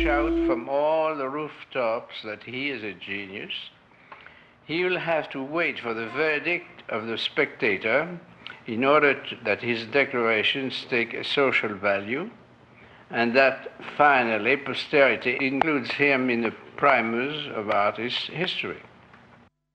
shout from all the rooftops that he is a genius. He will have to wait for the verdict of the spectator in order that his declarations take a social value, and that finally posterity includes him in the primus of art history.